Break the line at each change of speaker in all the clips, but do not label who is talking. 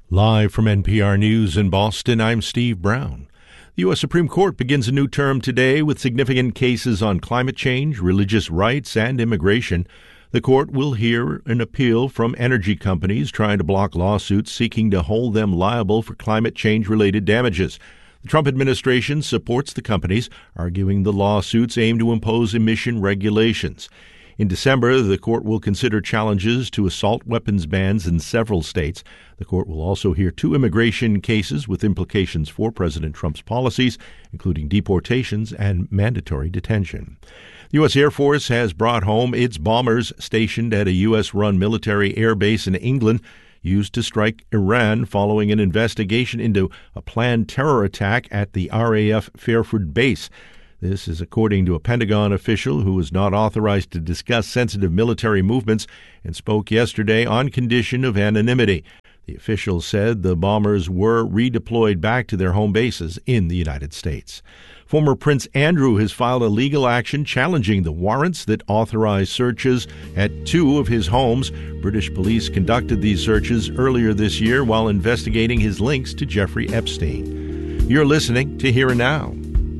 Live from NPR News in Boston, I'm Steve Brown. The U.S. Supreme Court begins a new term today with significant cases on climate change, religious rights, and immigration. The court will hear an appeal from energy companies trying to block lawsuits seeking to hold them liable for climate change-related damages. The Trump administration supports the companies, arguing the lawsuits aim to impose emission regulations. In December, the court will consider challenges to assault weapons bans in several states. The court will also hear two immigration cases with implications for President Trump's policies, including deportations and mandatory detention. The U.S. Air Force has brought home its bombers stationed at a U.S.-run military air base in England, used to strike Iran following an investigation into a planned terror attack at the RAF Fairford base. This is according to a Pentagon official who was not authorized to discuss sensitive military movements and spoke yesterday on condition of anonymity. The official said the bombers were redeployed back to their home bases in the United States. Former Prince Andrew has filed a legal action challenging the warrants that authorized searches at two of his homes. British police conducted these searches earlier this year while investigating his links to Jeffrey Epstein. You're listening to Here and Now.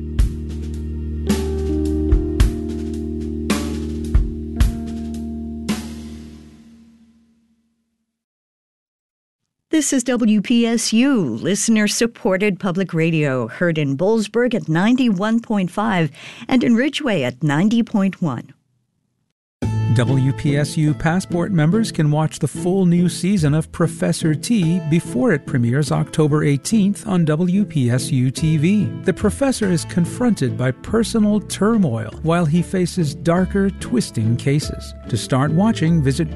This is WPSU, listener-supported public radio, heard in Boalsburg at 91.5 and in Ridgeway at 90.1.
WPSU Passport members can watch the full new season of Professor T before it premieres October 18th on WPSU TV. The professor is confronted by personal turmoil while he faces darker, twisting cases. To start watching, visit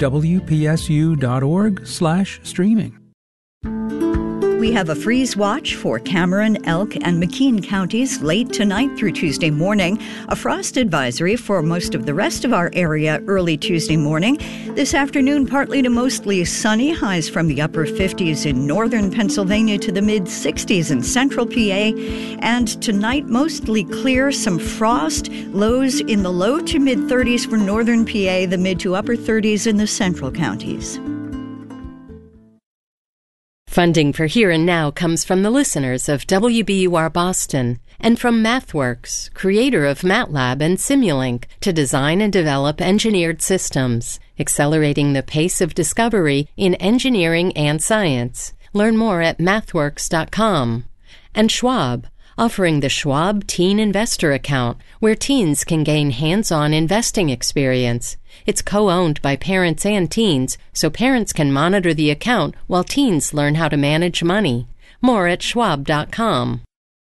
WPSU.org/streaming.
We have a freeze watch for Cameron, Elk, and McKean counties late tonight through Tuesday morning. A frost advisory for most of the rest of our area early Tuesday morning. This afternoon, partly to mostly sunny, highs from the upper 50s in northern Pennsylvania to the mid-60s in central PA. And tonight, mostly clear, some frost, lows in the low to mid-30s for northern PA, the mid to upper 30s in the central counties.
Funding for Here and Now comes from the listeners of WBUR Boston and from MathWorks, creator of MATLAB and Simulink, to design and develop engineered systems, accelerating the pace of discovery in engineering and science. Learn more at mathworks.com. And Schwab, offering the Schwab Teen Investor Account, where teens can gain hands-on investing experience. It's co-owned by parents and teens, so parents can monitor the account while teens learn how to manage money. More at schwab.com.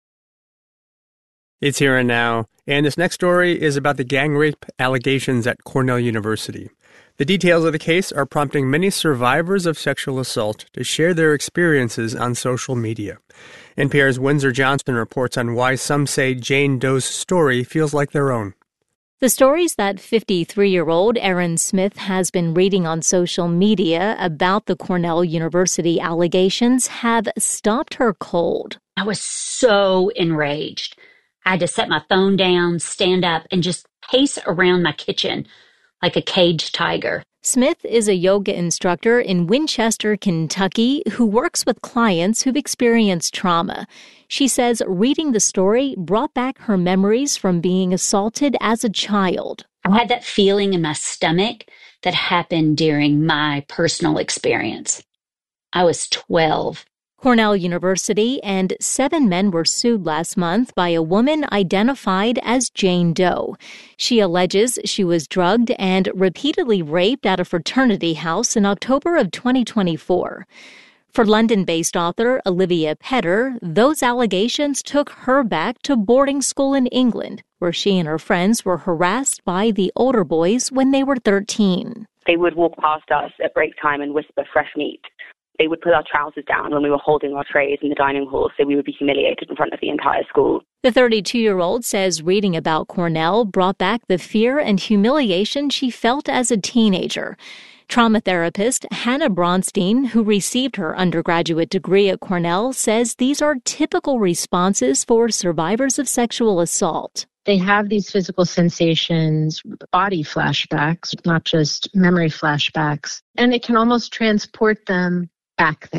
It's Here and Now, and this next story is about the gang rape allegations at Cornell University. The details of the case are prompting many survivors of sexual assault to share their experiences on social media. NPR's Windsor Johnston reports on why some say Jane Doe's story feels like their own.
The stories that 53-year-old Erin Smith has been reading on social media about the Cornell University allegations have stopped her cold.
I was so enraged. I had to set my phone down, stand up, and just pace around my kitchen like a caged tiger.
Smith is a yoga instructor in Winchester, Kentucky, who works with clients who've experienced trauma. She says reading the story brought back her memories from being assaulted as a child.
I had that feeling in my stomach that happened during my personal experience. I was 12.
Cornell University and 7 men were sued last month by a woman identified as Jane Doe. She alleges she was drugged and repeatedly raped at a fraternity house in October of 2024. For London-based author Olivia Petter, those allegations took her back to boarding school in England, where she and her friends were harassed by the older boys when they were 13.
They would walk past us at break time and whisper fresh meat. They would put our trousers down when we were holding our trays in the dining hall, so we would be humiliated in front of the entire school.
The 32-year-old says reading about Cornell brought back the fear and humiliation she felt as a teenager. Trauma therapist Hannah Bronstein, who received her undergraduate degree at Cornell, says these are typical responses for survivors of sexual assault.
They have these physical sensations, body flashbacks, not just memory flashbacks, and it can almost transport them back there.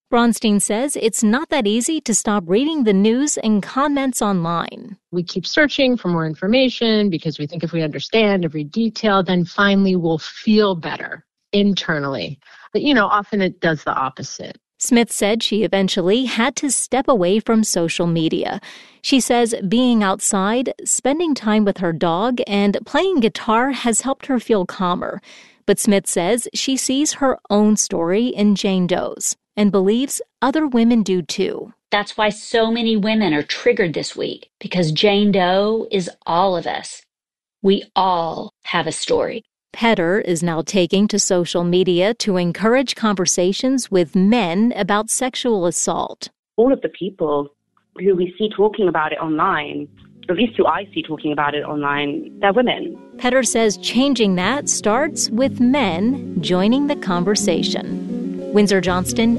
Bronstein says it's not that easy to stop reading the news and comments online.
We keep searching for more information because we think if we understand every detail, then finally we'll feel better internally. But, often it does the opposite.
Smith said she eventually had to step away from social media. She says being outside, spending time with her dog, and playing guitar has helped her feel calmer. But Smith says she sees her own story in Jane Doe's and believes other women do too.
That's why so many women are triggered this week, because Jane Doe is all of us. We all have a story.
Petter is now taking to social media to encourage conversations with men about sexual assault.
All of the people who we see talking about it online, at least who I see talking about it online, they're women.
Petter says changing that starts with men joining the conversation. Windsor Johnston,